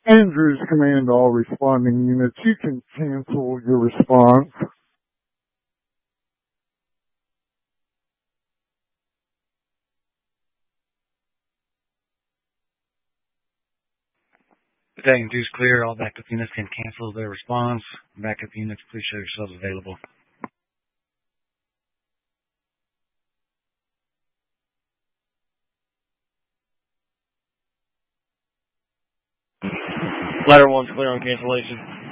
Andrews command all responding units. You can cancel your response. Detecting 2's clear. All backup units can cancel their response. Backup units, please show yourselves available. Ladder 1's clear on cancellation.